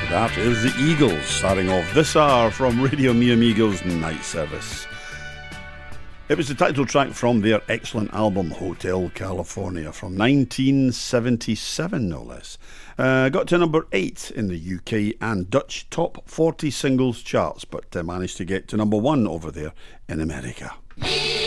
That is the Eagles, starting off this hour from Radio Mi Amigos Night Service. It was the title track from their excellent album Hotel California from 1977, no less. Got to number 8 in the UK and Dutch top 40 singles charts, but managed to get to number 1 over there in America.